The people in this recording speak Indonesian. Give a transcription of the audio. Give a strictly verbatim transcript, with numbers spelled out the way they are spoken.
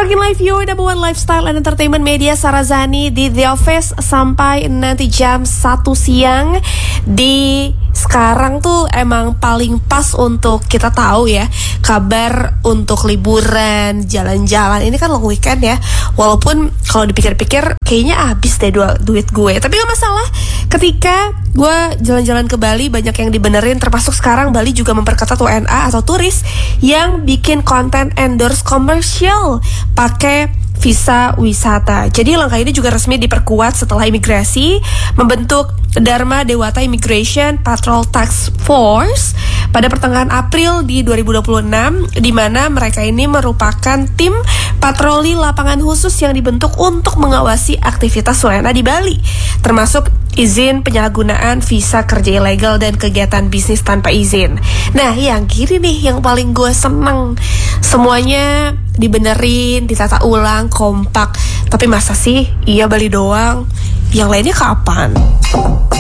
Stalking Live, your number one lifestyle and entertainment media. Sarazani di The Office sampai nanti jam satu siang. Di sekarang tuh emang paling pas untuk kita tahu ya kabar untuk liburan, jalan-jalan. Ini kan long weekend ya. Walaupun kalau dipikir-pikir kayaknya habis deh du- duit gue. Tapi gak masalah. Ketika gue jalan-jalan ke Bali, banyak yang dibenerin. Termasuk sekarang Bali juga memperketat W N A atau turis yang bikin konten endorse komersial pakai visa wisata. Jadi langkah ini juga resmi diperkuat setelah imigrasi membentuk Dharma Dewata Immigration Patrol Task Force pada pertengahan April di dua ribu dua puluh enam, di mana mereka ini merupakan tim patroli lapangan khusus yang dibentuk untuk mengawasi aktivitas W N A di Bali, termasuk izin penyalahgunaan visa kerja ilegal dan kegiatan bisnis tanpa izin. Nah, yang kiri nih yang paling gue seneng, semuanya dibenerin, ditata ulang, kompak. Tapi masa sih iya Bali doang? Yang lainnya kapan?